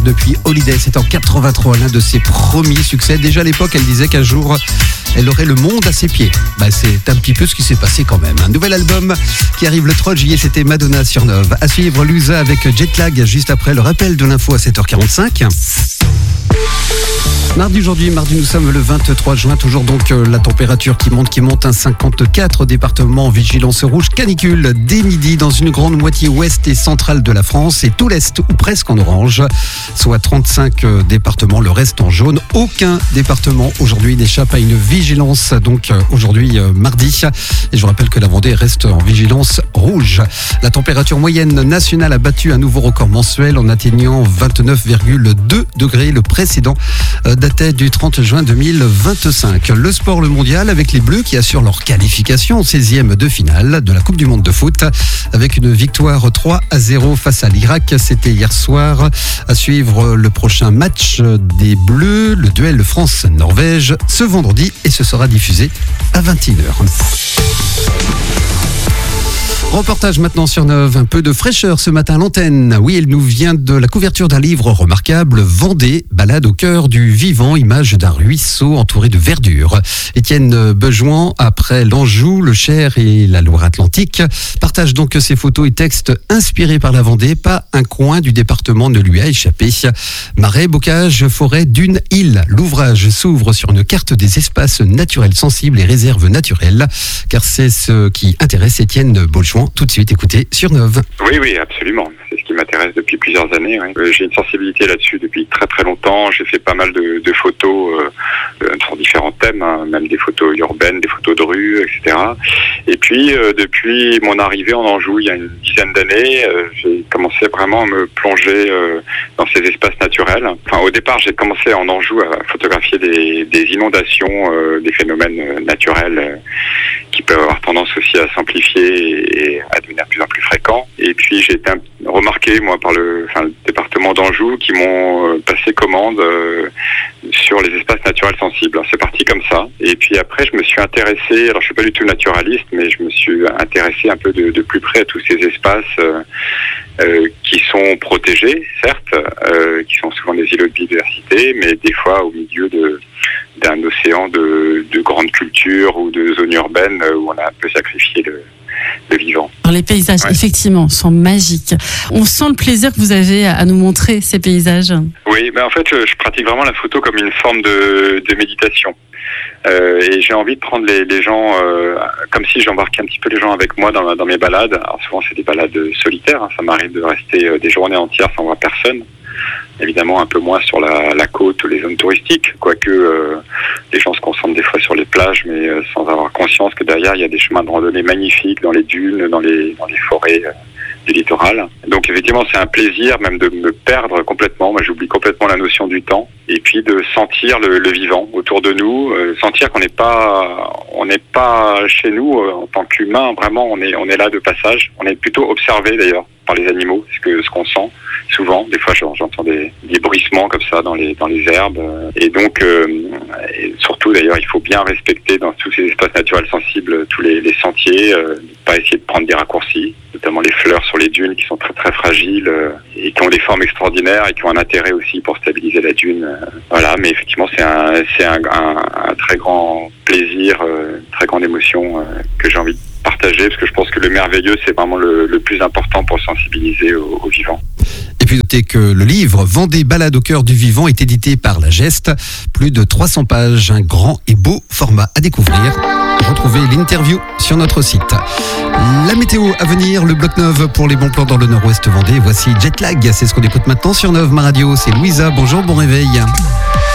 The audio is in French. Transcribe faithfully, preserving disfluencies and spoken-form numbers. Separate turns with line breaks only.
depuis Holiday. C'est en quatre-vingt-trois, l'un de ses premiers succès. Déjà à l'époque, elle disait qu'un jour, elle aurait le monde à ses pieds. Bah, c'est un petit peu ce qui s'est passé quand même. Un nouvel album qui arrive le trois juillet, c'était Madonna sur Nove. À suivre, Lusa avec Jetlag, juste après le rappel de l'info à sept heures quarante-cinq. Mardi aujourd'hui, mardi nous sommes le vingt-trois juin, toujours donc euh, la température qui monte, qui monte, un cinquante-quatre départements en vigilance rouge, canicule dès midi dans une grande moitié ouest et centrale de la France et tout l'est ou presque en orange, soit trente-cinq euh, départements, le reste en jaune. Aucun département aujourd'hui n'échappe à une vigilance, donc euh, aujourd'hui euh, mardi. Et je vous rappelle que la Vendée reste en vigilance rouge. La température moyenne nationale a battu un nouveau record mensuel en atteignant vingt-neuf virgule deux degrés. Le précédent euh, datait du trente juin deux mille vingt-cinq. Le sport, le mondial, avec les Bleus qui assurent leur qualification au seizième de finale de la Coupe du Monde de foot avec une victoire trois à zéro face à l'Irak. C'était hier soir. À suivre le prochain match des Bleus, le duel France-Norvège, ce vendredi, et ce sera diffusé à vingt et une heures. Reportage maintenant sur Nove, un peu de fraîcheur ce matin à l'antenne. Oui, elle nous vient de la couverture d'un livre remarquable, Vendée, balade au cœur du vivant, image d'un ruisseau entouré de verdure. Étienne Bejouan, après l'Anjou, le Cher et la Loire-Atlantique, partage donc ses photos et textes inspirés par la Vendée. Pas un coin du département ne lui a échappé. Marais, bocages, forêts, dunes, îles. L'ouvrage s'ouvre sur une carte des espaces naturels sensibles et réserves naturelles, car c'est ce qui intéresse Étienne Bejouan. Tout de suite, écoutez sur Nove.
Oui, oui, absolument. C'est ce qui m'intéresse depuis plusieurs années. Oui. Euh, j'ai une sensibilité là-dessus depuis très très longtemps. J'ai fait pas mal de, de photos euh, sur différents thèmes, hein, même des photos urbaines, des photos de rue, et cetera. Et puis, euh, depuis mon arrivée en Anjou, il y a une dizaine d'années, euh, j'ai commencé vraiment à me plonger euh, dans ces espaces naturels. Enfin, au départ, j'ai commencé en Anjou à photographier des, des inondations, euh, des phénomènes naturels euh, qui peuvent avoir tendance aussi à s'amplifier et à devenir de plus en plus fréquents. Et puis j'ai été remarqué, moi, par le, enfin, le département d'Anjou qui m'ont euh, passé commande euh, sur les espaces naturels sensibles. Alors, c'est parti comme ça. Et puis après, je me suis intéressé, alors je suis pas du tout naturaliste, mais je me suis intéressé un peu de, de plus près à tous ces espaces euh, euh, qui sont protégés, certes, euh, qui sont souvent des îlots de biodiversité, mais des fois au milieu de d'un océan de, de grande culture ou de zones urbaines où on a un peu sacrifié le, le vivant.
Alors les paysages, ouais, effectivement, sont magiques. On sent le plaisir que vous avez à nous montrer ces paysages.
Oui, ben en fait, je, je pratique vraiment la photo comme une forme de, de méditation. Euh, et j'ai envie de prendre les, les gens euh, comme si j'embarquais un petit peu les gens avec moi dans, dans mes balades. Alors souvent, c'est des balades solitaires. Hein. Ça m'arrive de rester euh, des journées entières sans voir personne. Évidemment un peu moins sur la, la côte ou les zones touristiques, quoique euh, les gens se concentrent des fois sur les plages, mais euh, sans avoir conscience que derrière il y a des chemins de randonnée magnifiques dans les dunes, dans les, dans les forêts euh, du littoral. Donc effectivement c'est un plaisir même de me perdre complètement, moi j'oublie complètement la notion du temps, et puis de sentir le, le vivant autour de nous, euh, sentir qu'on n'est pas on n'est pas chez nous euh, en tant qu'humain, vraiment on est, on est là de passage, on est plutôt observé d'ailleurs par les animaux, ce que ce qu'on sent souvent. Des fois, j'entends des, des bruissements comme ça dans les dans les herbes. Et donc, euh, et surtout d'ailleurs, il faut bien respecter dans tous ces espaces naturels sensibles tous les, les sentiers, euh, pas essayer de prendre des raccourcis, notamment les fleurs sur les dunes qui sont très très fragiles euh, et qui ont des formes extraordinaires et qui ont un intérêt aussi pour stabiliser la dune. Euh, voilà, mais effectivement, c'est un c'est un, un, un très grand plaisir, euh, une très grande émotion euh, que j'ai envie de partager, parce que je pense que le merveilleux, c'est vraiment le, le plus important pour sensibiliser au, au vivant.
Et puis notez que le livre Vendée, balade au cœur du vivant est édité par La Geste. Plus de trois cents pages, un grand et beau format à découvrir. Retrouvez l'interview sur notre site. La météo à venir, le bloc Nove pour les bons plans dans le nord-ouest Vendée. Voici Jetlag, c'est ce qu'on écoute maintenant sur Nove, ma radio. C'est Louisa, bonjour, bon réveil.